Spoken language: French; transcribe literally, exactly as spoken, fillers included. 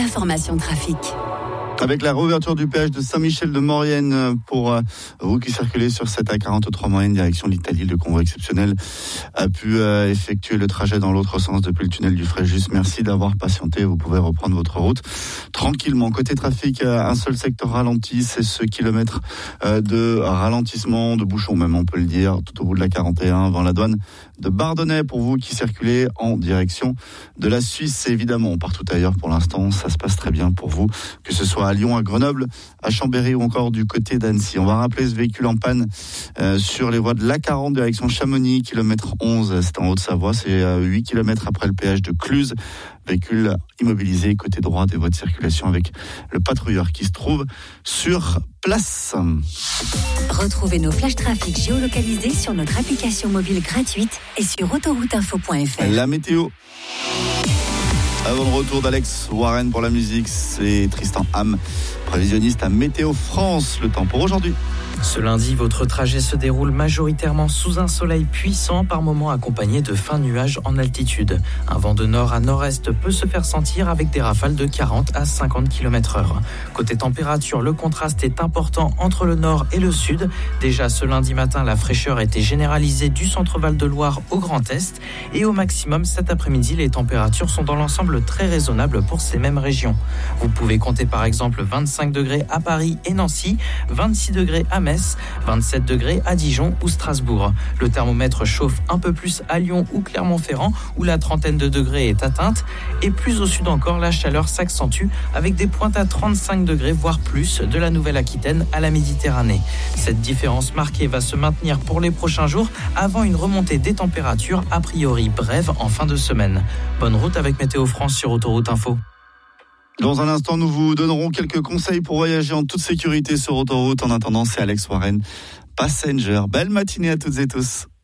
l'information trafic. Avec la réouverture du péage de Saint-Michel-de-Maurienne pour euh, vous qui circulez sur cette A quarante-trois moyenne direction l'Italie, le convoi exceptionnel a pu euh, effectuer le trajet dans l'autre sens depuis le tunnel du Fréjus. Merci d'avoir patienté, vous pouvez reprendre votre route tranquillement. Côté trafic, un seul secteur ralenti, c'est ce kilomètre euh, de ralentissement, de bouchon même on peut le dire, tout au bout de la quarante et un, avant la douane de Bardonnay pour vous qui circulez en direction de la Suisse. Évidemment, partout ailleurs pour l'instant, ça se passe très bien pour vous, que ce soit à Lyon, à Grenoble, à Chambéry ou encore du côté d'Annecy. On va rappeler ce véhicule en panne euh, sur les voies de l'A quarante direction Chamonix, kilomètre onze, c'est en Haute-Savoie, c'est euh, huit kilomètres après le péage de Cluse. Véhicule immobilisé côté droit des voies de circulation avec le patrouilleur qui se trouve sur place. Retrouvez nos flashs trafic géolocalisés sur notre application mobile gratuite et sur autoroute info point f r. La météo. Avant le retour d'Alex Warren pour la musique, c'est Tristan Ham, prévisionniste à Météo France. Le temps pour aujourd'hui. Ce lundi, votre trajet se déroule majoritairement sous un soleil puissant, par moments accompagné de fins nuages en altitude. Un vent de nord à nord-est peut se faire sentir avec des rafales de quarante à cinquante kilomètres heure. Côté température, le contraste est important entre le nord et le sud. Déjà ce lundi matin, la fraîcheur était généralisée du centre-Val de Loire au Grand Est. Et au maximum cet après-midi, les températures sont dans l'ensemble très raisonnables pour ces mêmes régions. Vous pouvez compter par exemple vingt-cinq degrés à Paris et Nancy, vingt-six degrés à Metz, vingt-sept degrés à Dijon ou Strasbourg. Le thermomètre chauffe un peu plus à Lyon ou Clermont-Ferrand où la trentaine de degrés est atteinte. Et plus au sud encore, la chaleur s'accentue avec des pointes à trente-cinq degrés voire plus de la Nouvelle-Aquitaine à la Méditerranée. Cette différence marquée va se maintenir pour les prochains jours avant une remontée des températures a priori brève en fin de semaine. Bonne route avec Météo France sur Autoroute Info. Dans un instant, nous vous donnerons quelques conseils pour voyager en toute sécurité sur autoroute. En attendant, c'est Alex Warren, Passenger. Belle matinée à toutes et tous.